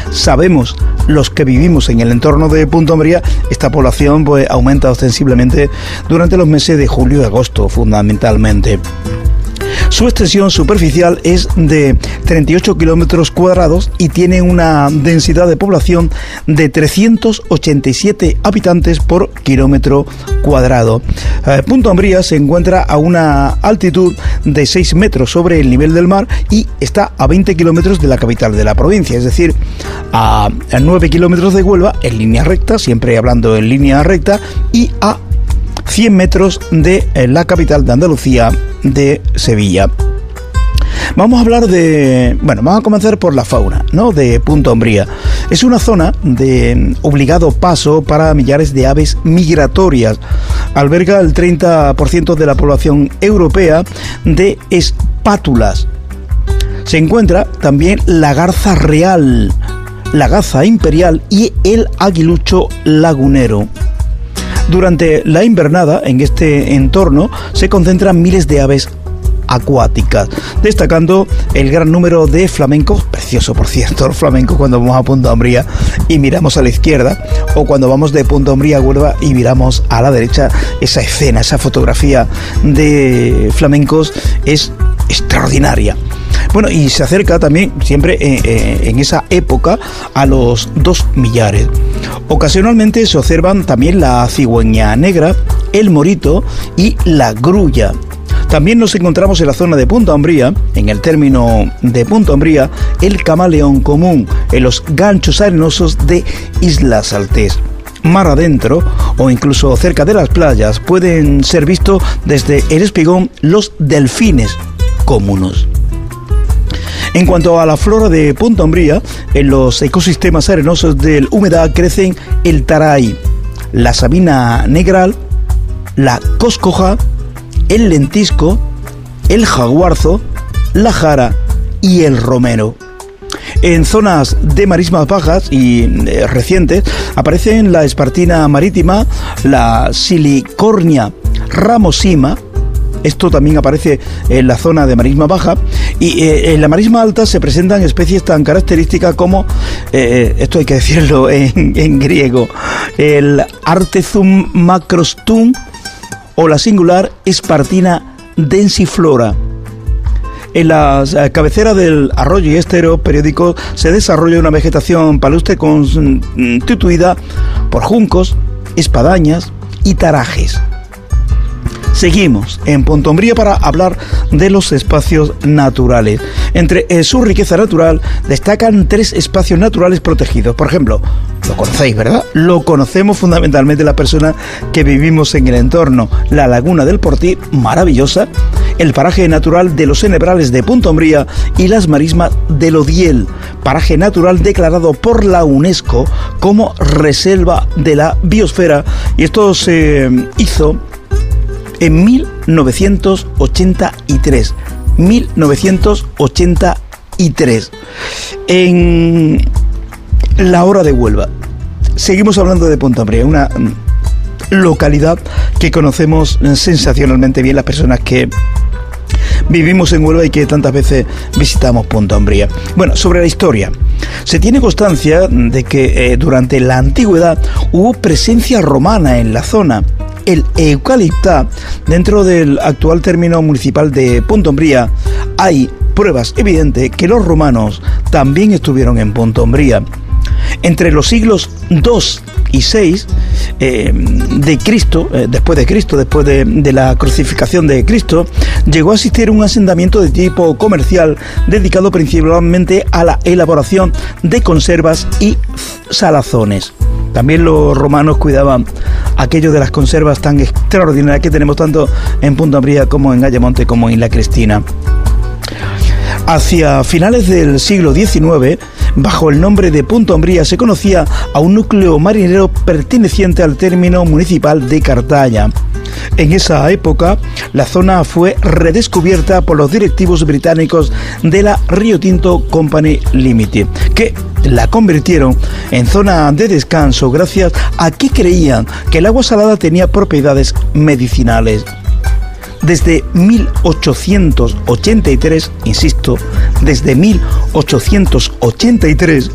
sabemos los que vivimos en el entorno de Punta Umbría, esta población pues aumenta ostensiblemente durante los meses de julio y agosto, fundamentalmente. Su extensión superficial es de 38 kilómetros cuadrados y tiene una densidad de población de 387 habitantes por kilómetro cuadrado. Punta Umbría se encuentra a una altitud de 6 metros sobre el nivel del mar y está a 20 kilómetros de la capital de la provincia, es decir, a 9 kilómetros de Huelva en línea recta, siempre hablando en línea recta, y a 100 metros de la capital de Andalucía, de Sevilla. Vamos a comenzar por la fauna, ¿no?, de Punta Umbría. Es una zona de obligado paso para millares de aves migratorias. Alberga el 30% de la población europea de espátulas. Se encuentra también la garza real, la garza imperial y el aguilucho lagunero. Durante la invernada, en este entorno, se concentran miles de aves acuáticas, destacando el gran número de flamencos, precioso por cierto el flamenco cuando vamos a Punta Umbría y miramos a la izquierda, o cuando vamos de Punta Umbría a Huelva y miramos a la derecha, esa escena, esa fotografía de flamencos es extraordinaria. Bueno, y se acerca también siempre en esa época a los 2 millares. Ocasionalmente se observan también la cigüeña negra, el morito y la grulla. También nos encontramos en la zona de Punta Umbría, en el término de Punta Umbría, el camaleón común, en los ganchos arenosos de Isla Saltés. Mar adentro, o incluso cerca de las playas, pueden ser vistos desde el Espigón los delfines comunos. En cuanto a la flora de Punta Umbría, en los ecosistemas arenosos del humedal crecen el taray, la sabina negral, la coscoja, el lentisco, el jaguarzo, la jara y el romero. En zonas de marismas bajas y recientes aparecen la espartina marítima, la silicornia ramosima. Esto también aparece en la zona de marisma baja, y en la marisma alta se presentan especies tan características como, esto hay que decirlo en griego, el Artezum macrostum o la singular Espartina densiflora. En las cabeceras del arroyo y estero periódico se desarrolla una vegetación palustre constituida por juncos, espadañas y tarajes. Seguimos en Punta Umbría para hablar de los espacios naturales. Entre su riqueza natural destacan 3 espacios naturales protegidos. Por ejemplo, lo conocéis, ¿verdad? Lo conocemos fundamentalmente las personas que vivimos en el entorno. La Laguna del Portí, maravillosa, el paraje natural de los Enebrales de Punta Umbría y las marismas del Odiel, paraje natural declarado por la UNESCO como reserva de la biosfera. Y esto se hizo en 1983. 1983. En la hora de Huelva. Seguimos hablando de Punta Umbría, una localidad que conocemos sensacionalmente bien las personas que vivimos en Huelva y que tantas veces visitamos Punta Umbría. Bueno, sobre la historia. Se tiene constancia de que durante la antigüedad hubo presencia romana en la zona. El eucaliptá, dentro del actual término municipal de Punta Umbría, hay pruebas evidentes que los romanos también estuvieron en Punta Umbría. Entre los siglos II y VI de Cristo, después de la crucificación de Cristo, llegó a existir un asentamiento de tipo comercial dedicado principalmente a la elaboración de conservas y salazones. También los romanos cuidaban aquello de las conservas tan extraordinarias que tenemos tanto en Punta Umbría como en Ayamonte como en Isla Cristina. Hacia finales del siglo XIX, bajo el nombre de Punta Umbría se conocía a un núcleo marinero perteneciente al término municipal de Cartaya. En esa época, la zona fue redescubierta por los directivos británicos de la Rio Tinto Company Limited, que la convirtieron en zona de descanso gracias a que creían que el agua salada tenía propiedades medicinales. Desde 1883, insisto, desde 1883,